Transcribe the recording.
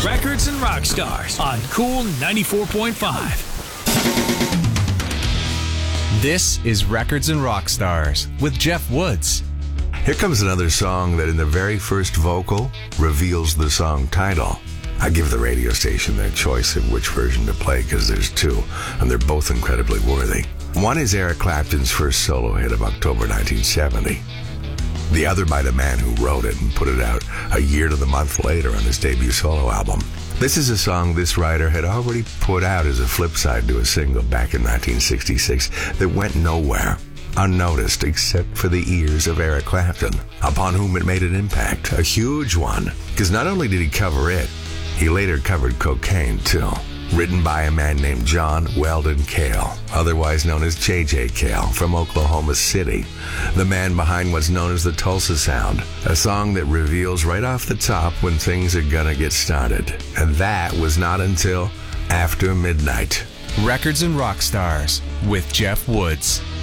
Records and Rock Stars on Cool 94.5. This is Records and Rock Stars with Jeff Woods. Here comes another song that in the very first vocal reveals the song title. I give the radio station their choice of which version to play because there's two, and they're both incredibly worthy. One is Eric Clapton's first solo hit of October 1970. The other by the man who wrote it and put it out a year to the month later on his debut solo album. This is a song this writer had already put out as a flip side to a single back in 1966 that went nowhere, unnoticed except for the ears of Eric Clapton, upon whom it made an impact, a huge one, because not only did he cover it, he later covered Cocaine too. Written by a man named John Weldon Cale, otherwise known as J.J. Cale, from Oklahoma City, the man behind what's known as the Tulsa Sound, a song that reveals right off the top when things are gonna get started. And that was not until after midnight. Records and Rock Stars with Jeff Woods.